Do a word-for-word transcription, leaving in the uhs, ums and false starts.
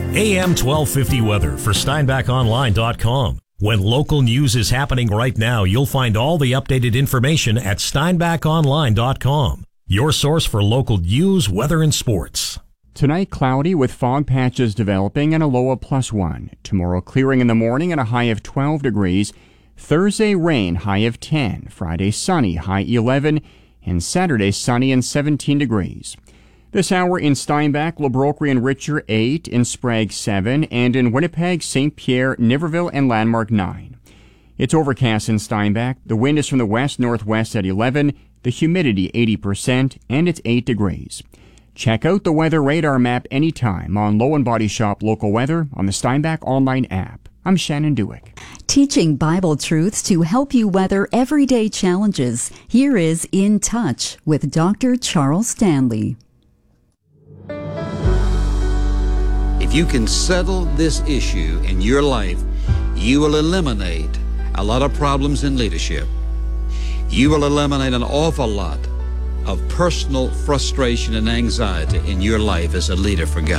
A M twelve fifty weather for Steinbach Online dot com. When local news is happening right now, you'll find all the updated information at Steinbach Online dot com. Your source for local news, weather, and sports. Tonight, cloudy with fog patches developing and a low of plus one. Tomorrow, clearing in the morning and a high of twelve degrees. Thursday, rain, high of ten. Friday, sunny, high eleven. And Saturday, sunny and seventeen degrees. This hour in Steinbach, LaBroquerie and Richer, eight. In Sprague, seven. And in Winnipeg, Saint Pierre, Niverville, and Landmark, nine. It's overcast in Steinbach. The wind is from the west-northwest at eleven. The humidity, eighty percent. And it's eight degrees. Check out the weather radar map anytime on Low and Body Shop Local Weather on the Steinbach Online app. I'm Shannon Dewick. Teaching Bible truths to help you weather everyday challenges. Here is In Touch with Doctor Charles Stanley. If you can settle this issue in your life, you will eliminate a lot of problems in leadership. You will eliminate an awful lot of personal frustration and anxiety in your life as a leader for God.